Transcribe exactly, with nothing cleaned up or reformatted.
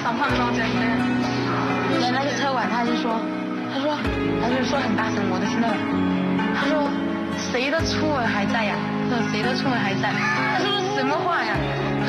长胖高这样的。 在那个车管他就说，他说他就说很大声，我都听到了。他说谁的初吻还在呀？他说谁的初吻还在？他说的是什么话呀？